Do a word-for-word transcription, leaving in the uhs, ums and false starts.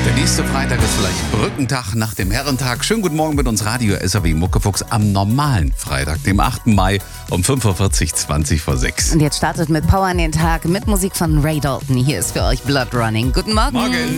Der nächste Freitag ist vielleicht Brückentag nach dem Herrentag. Schönen guten Morgen mit uns Radio S R W Muckefuchs am normalen Freitag, dem achten Mai um fünf Uhr vierzig, zwanzig vor sechs. Und jetzt startet mit Power in den Tag mit Musik von Ray Dalton. Hier ist für euch Blood Running. Guten Morgen. Morgen.